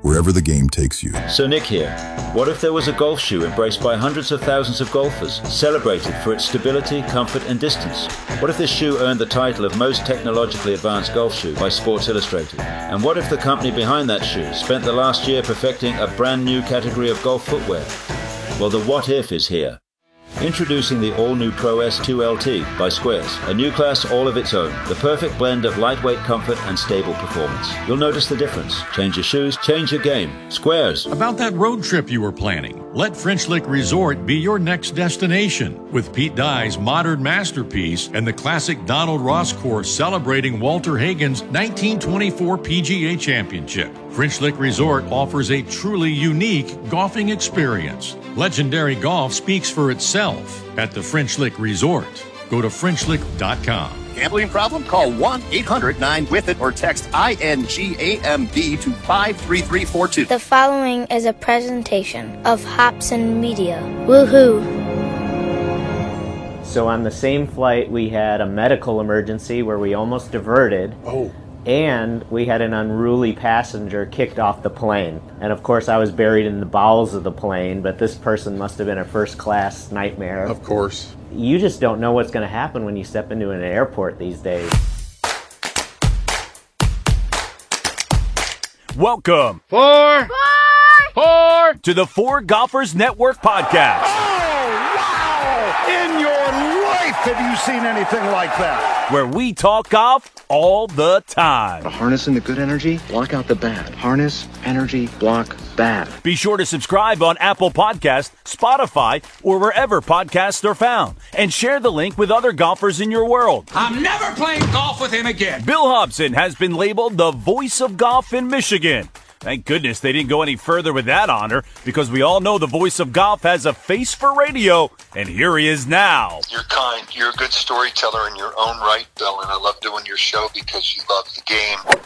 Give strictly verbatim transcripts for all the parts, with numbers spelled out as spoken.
wherever the game takes you. So Nick here. What if there was a golf shoe embraced by hundreds of thousands of golfers, celebrated for its stability, comfort and distance? What if this shoe earned the title of most technologically advanced golf shoe by Sports Illustrated? And what if the company behind that shoe spent the last year perfecting a brand new category of golf footwear? Well, the what if is here. Introducing the all-new Pro S two L T by Squares, a new class all of its own, the perfect blend of lightweight comfort and stable performance. You'll notice the difference. Change your shoes, change your game. Squares. About that road trip you were planning, let French Lick Resort be your next destination. With Pete Dye's modern masterpiece and the classic Donald Ross course celebrating Walter Hagen's nineteen twenty-four P G A Championship, French Lick Resort offers a truly unique golfing experience. Legendary golf speaks for itself at the French Lick Resort. Go to French Lick dot com. Gambling problem? Call one eight hundred nine with it or text I N G A M B to five three three four two. The following is a presentation of Hobson Media. Woohoo! So on the same flight, we had a medical emergency where we almost diverted. Oh. And we had an unruly passenger kicked off the plane. And of course I was buried in the bowels of the plane, but this person must have been a first class nightmare. Of course. You just don't know what's going to happen when you step into an airport these days. Welcome. Four. Four. Four. To the Four Golfers Network podcast. Oh, wow. In your life have you seen anything like that? Where we talk golf all the time. Harnessing the good energy, block out the bad. Harness, energy, block, bad. Be sure to subscribe on Apple Podcasts, Spotify, or wherever podcasts are found. And share the link with other golfers in your world. I'm never playing golf with him again. Bill Hobson has been labeled the voice of golf in Michigan. Thank goodness they didn't go any further with that honor, because we all know the voice of golf has a face for radio, and here he is now. You're kind. You're a good storyteller in your own right, Bill, and I love doing your show because you love the game.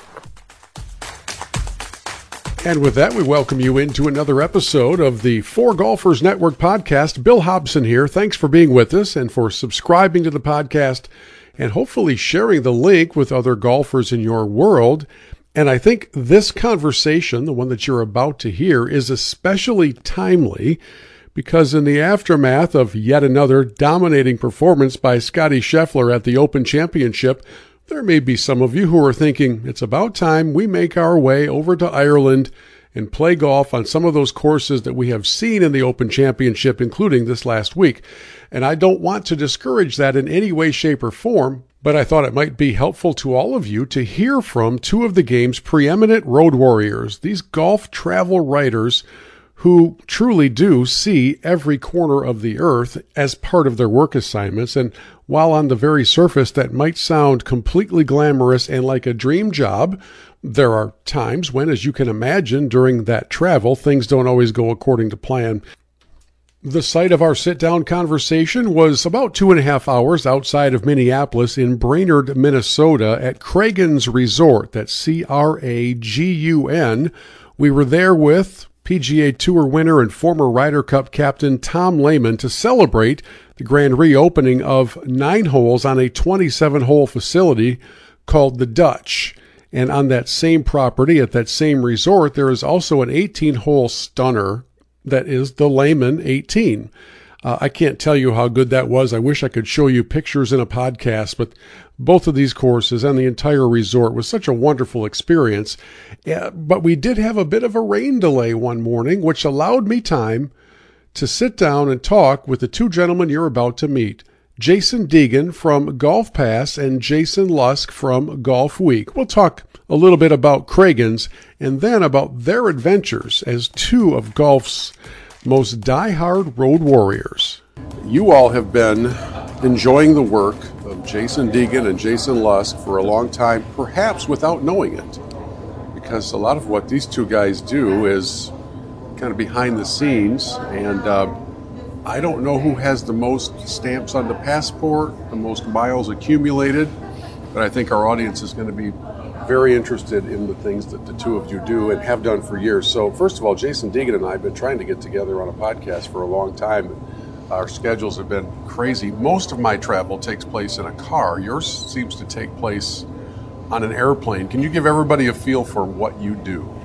And with that, we welcome you into another episode of the Four Golfers Network podcast. Bill Hobson here. Thanks for being with us and for subscribing to the podcast and hopefully sharing the link with other golfers in your world. And I think this conversation, the one that you're about to hear, is especially timely because in the aftermath of yet another dominating performance by Scottie Scheffler at the Open Championship, there may be some of you who are thinking it's about time we make our way over to Ireland and play golf on some of those courses that we have seen in the Open Championship, including this last week. And I don't want to discourage that in any way, shape, or form, but I thought it might be helpful to all of you to hear from two of the game's preeminent road warriors, these golf travel writers who truly do see every corner of the earth as part of their work assignments. And while on the very surface that might sound completely glamorous and like a dream job, there are times when, as you can imagine, during that travel, things don't always go according to plan. The site of our sit-down conversation was about two and a half hours outside of Minneapolis in Brainerd, Minnesota at Cragun's Resort. That's C R A G U N. We were there with P G A Tour winner and former Ryder Cup captain Tom Lehman to celebrate the grand reopening of nine holes on a twenty-seven hole facility called the Dutch. And on that same property, at that same resort, there is also an eighteen hole stunner that is the Lehman eighteen. Uh, I can't tell you how good that was. I wish I could show you pictures in a podcast, but both of these courses and the entire resort was such a wonderful experience. Yeah, but we did have a bit of a rain delay one morning, which allowed me time to sit down and talk with the two gentlemen you're about to meet, Jason Deegan from Golf Pass and Jason Lusk from Golf Week. We'll talk a little bit about Cragun's and then about their adventures as two of golf's most diehard road warriors. You all have been enjoying the work of Jason Deegan and Jason Lusk for a long time, perhaps without knowing it, because a lot of what these two guys do is kind of behind the scenes, and uh, I don't know who has the most stamps on the passport, the most miles accumulated, but I think our audience is going to be very interested in the things that the two of you do and have done for years. So first of all, Jason Deegan and I have been trying to get together on a podcast for a long time. Our schedules have been crazy. Most of my travel takes place in a car. Yours seems to take place on an airplane. Can you give everybody a feel for what you do?